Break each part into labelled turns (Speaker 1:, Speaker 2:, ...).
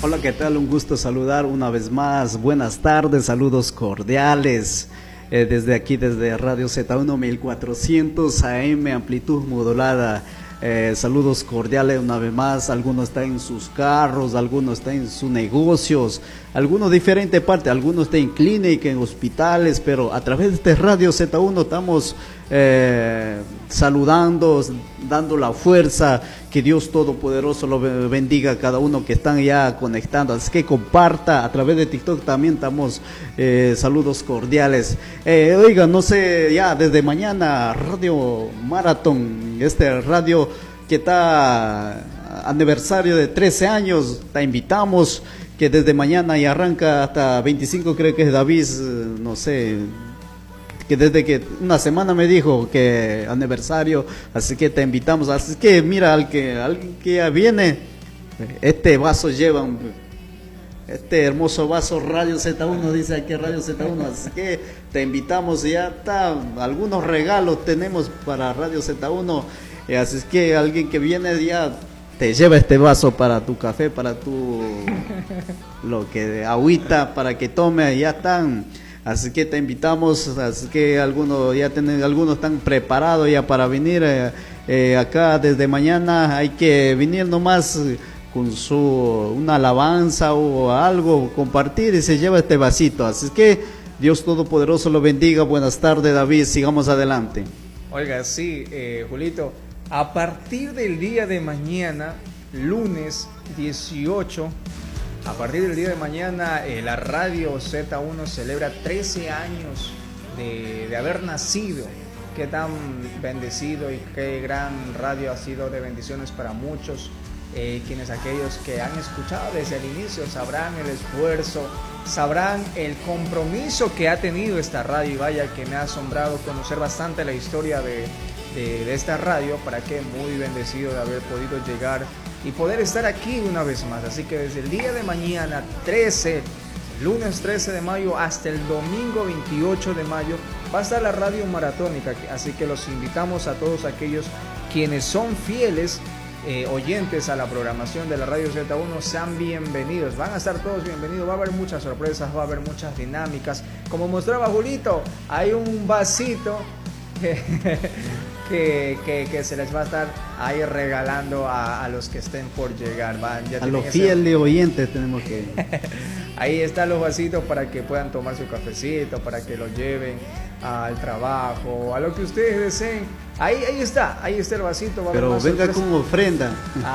Speaker 1: Hola, ¿qué tal? Un gusto saludar una vez más. Buenas tardes, saludos cordiales. Desde aquí, desde Radio Z1 1400 AM, amplitud modulada. Saludos cordiales una vez más. Algunos están en sus carros, algunos están en sus negocios, algunos diferente parte, algunos están en clínica, en hospitales, pero a través de este Radio Z1 estamos saludando, dando la fuerza. Que Dios Todopoderoso lo bendiga a cada uno que están ya conectando. Así que comparta, a través de TikTok también estamos, saludos cordiales. Oiga, no sé, ya desde mañana Radio Maratón, este radio que está aniversario de 13 años, te invitamos que desde mañana y arranca hasta 25, creo que es David, no sé, que desde que una semana me dijo que aniversario, así que te invitamos. Así que mira, alguien que ya viene, este vaso lleva, este hermoso vaso Radio Z1, dice aquí Radio Z1, así que te invitamos. Ya está, algunos regalos tenemos para Radio Z1, así es que alguien que viene ya te lleva este vaso para tu café, para tu lo que agüita, para que tome. Ya están. Así que te invitamos, así que algunos están preparados ya para venir acá desde mañana. Hay que venir nomás con una alabanza o algo, compartir y se lleva este vasito. Así que Dios Todopoderoso lo bendiga. Buenas tardes, David, sigamos adelante.
Speaker 2: Oiga, sí, Julito, a partir del día de mañana, lunes 18, a partir del día de mañana, la Radio Z1 celebra 13 años de haber nacido. Qué tan bendecido y qué gran radio ha sido de bendiciones para muchos. Aquellos que han escuchado desde el inicio sabrán el esfuerzo, sabrán el compromiso que ha tenido esta radio. Y vaya que me ha asombrado conocer bastante la historia de esta radio, para que muy bendecido de haber podido llegar y poder estar aquí una vez más. Así que desde el día de mañana, lunes 13 de mayo hasta el domingo 28 de mayo, va a estar la radio maratónica. Así que los invitamos a todos aquellos quienes son fieles oyentes a la programación de la Radio Z1, sean bienvenidos. Van a estar todos bienvenidos. Va a haber muchas sorpresas, va a haber muchas dinámicas. Como mostraba Julito, hay un vasito que se les va a estar ahí regalando a los que estén por llegar.
Speaker 1: A los fieles oyentes tenemos que...
Speaker 2: Ahí están los vasitos para que puedan tomar su cafecito, para que lo lleven al trabajo, a lo que ustedes deseen. Ahí está el vasito.
Speaker 1: Pero venga como ofrenda.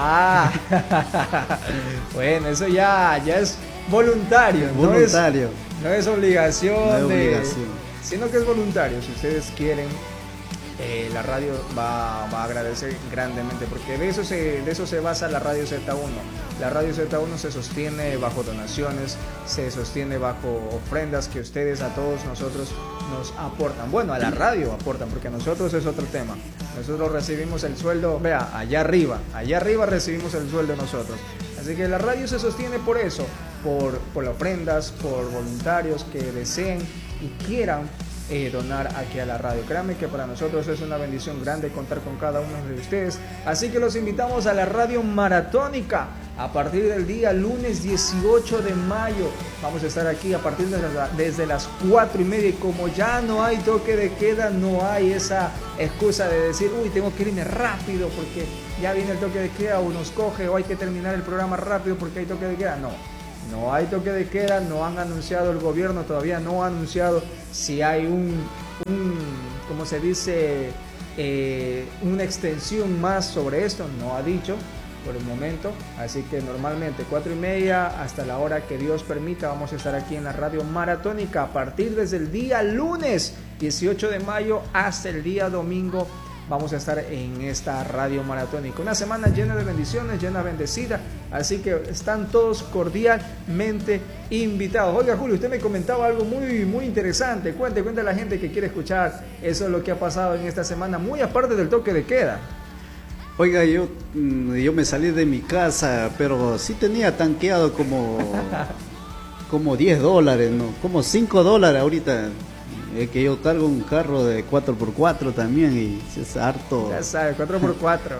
Speaker 2: Bueno, eso ya es voluntario.
Speaker 1: Voluntario.
Speaker 2: No es obligación,
Speaker 1: sino
Speaker 2: que es voluntario. Si ustedes quieren, la radio va a agradecer grandemente, porque de eso se basa la Radio Z1. La Radio Z1 se sostiene bajo donaciones, se sostiene bajo ofrendas que ustedes, a todos nosotros, nos aportan. Bueno, a la radio aportan, porque a nosotros es otro tema. Nosotros recibimos el sueldo, vea, allá arriba recibimos el sueldo nosotros. Así que la radio se sostiene por eso, por ofrendas, por voluntarios que deseen y quieran donar aquí a la radio. Créanme que para nosotros es una bendición grande contar con cada uno de ustedes. Así que los invitamos a la radio maratónica a partir del día lunes 18 de mayo. Vamos a estar aquí a partir desde las 4:30. Y como ya no hay toque de queda, no hay esa excusa de decir, uy, tengo que irme rápido porque ya viene el toque de queda, o nos coge, o hay que terminar el programa rápido porque hay toque de queda. No hay toque de queda, no han anunciado, el gobierno todavía no ha anunciado si hay ¿cómo se dice? Una extensión más sobre esto, no ha dicho por el momento. Así que normalmente 4:30 hasta la hora que Dios permita vamos a estar aquí en la radio maratónica a partir desde el día lunes 18 de mayo hasta el día domingo. Vamos a estar en esta radio maratónica. Una semana llena de bendiciones, llena bendecida. Así que están todos cordialmente invitados. Oiga, Julio, usted me comentaba algo muy, muy interesante. Cuente a la gente que quiere escuchar. Eso es lo que ha pasado en esta semana, muy aparte del toque de queda.
Speaker 1: Oiga, yo me salí de mi casa, pero sí tenía tanqueado como $10, ¿no? Como $5 ahorita. Es que yo cargo un carro de 4x4 también y es harto.
Speaker 2: Ya sabes, 4x4.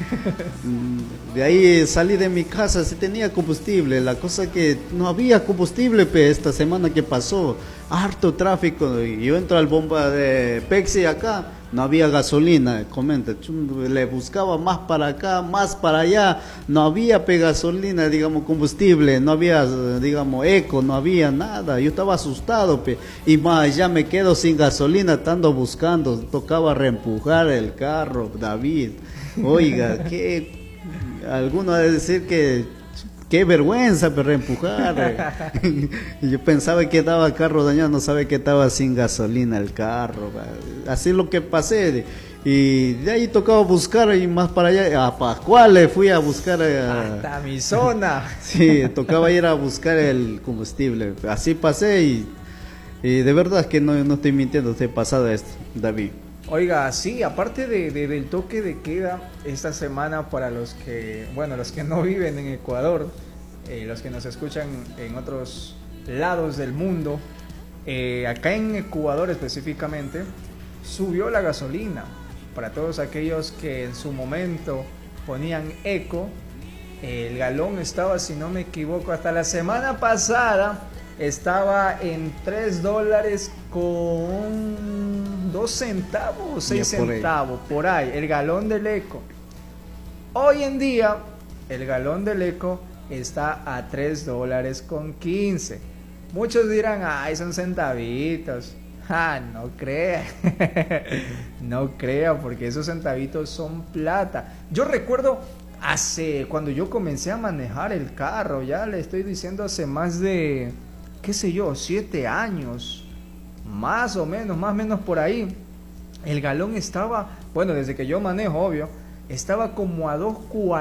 Speaker 1: De ahí salí de mi casa, sí tenía combustible. La cosa que no había combustible esta semana que pasó. Harto tráfico. Y yo entro al bomba de Pepsi acá, no había gasolina. Comenta, le buscaba más para acá, más para allá. No había gasolina, digamos, combustible. No había, digamos, eco, no había nada. Yo estaba asustado, y más, ya me quedo sin gasolina, estando buscando. Tocaba reempujar el carro, David. Oiga, alguno ha de decir que qué vergüenza, pero reempujar. Yo pensaba que estaba carro dañado, no sabe que estaba sin gasolina el carro. Así lo que pasé. Y de ahí tocaba buscar y más para allá. A Pascual le fui a buscar.
Speaker 2: Hasta mi zona.
Speaker 1: Sí, tocaba ir a buscar el combustible. Así pasé y de verdad que no estoy mintiendo, estoy pasado esto, David.
Speaker 2: Oiga, sí, aparte del toque de queda esta semana para los que no viven en Ecuador, los que nos escuchan en otros lados del mundo, acá en Ecuador específicamente, subió la gasolina. Para todos aquellos que en su momento ponían eco, el galón estaba, si no me equivoco, hasta la semana pasada estaba en $3 con 2 centavos, 6 centavos, por ahí, el galón del eco. Hoy en día, el galón del eco está a $3 con 15. Muchos dirán, ay, son centavitos. No crea, no crea, porque esos centavitos son plata. Yo recuerdo cuando yo comencé a manejar el carro, ya le estoy diciendo hace más de, qué sé yo, 7 años, más o menos por ahí. El galón estaba, bueno, desde que yo manejo, obvio, estaba como a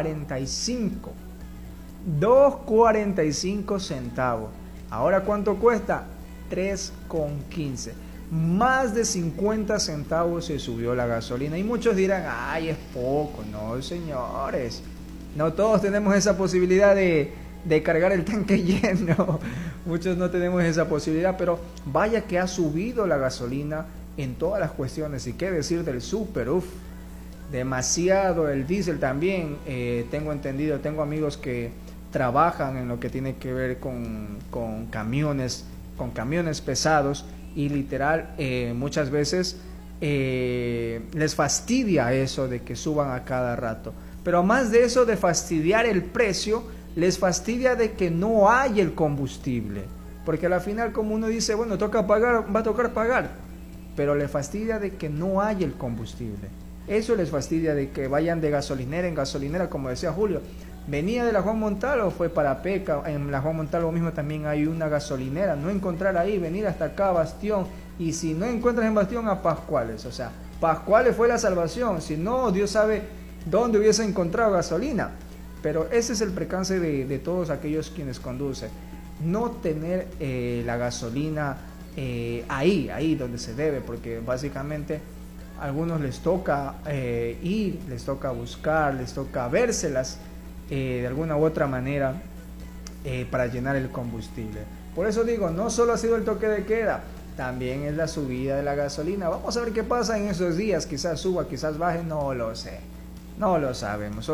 Speaker 2: 2.45 centavos. Ahora, ¿cuánto cuesta? 3.15. Más de 50 centavos se subió la gasolina. Y muchos dirán, ay, es poco. No, señores, no todos tenemos esa posibilidad de cargar el tanque lleno. Muchos no tenemos esa posibilidad, pero vaya que ha subido la gasolina en todas las cuestiones. Y qué decir del súper, demasiado. El diésel también, tengo entendido, tengo amigos que trabajan en lo que tiene que ver con camiones pesados, y literal muchas veces les fastidia eso de que suban a cada rato. Pero más de eso de fastidiar el precio, les fastidia de que no hay el combustible, porque al final, como uno dice, bueno, toca pagar, va a tocar pagar, pero les fastidia de que no hay el combustible. Eso les fastidia de que vayan de gasolinera en gasolinera, como decía Julio. Venía de la Juan Montalvo, fue para Peca. En la Juan Montalvo mismo también hay una gasolinera. No encontrar ahí, venir hasta acá a Bastión. Y si no encuentras en Bastión, a Pascuales. O sea, Pascuales fue la salvación. Si no, Dios sabe dónde hubiese encontrado gasolina. Pero ese es el percance de todos aquellos quienes conducen. No tener la gasolina ahí donde se debe. Porque básicamente a algunos les toca ir, les toca buscar, les toca vérselas de alguna u otra manera para llenar el combustible. Por eso digo, no solo ha sido el toque de queda, también es la subida de la gasolina. Vamos a ver qué pasa en esos días, quizás suba, quizás baje, no lo sé, no lo sabemos.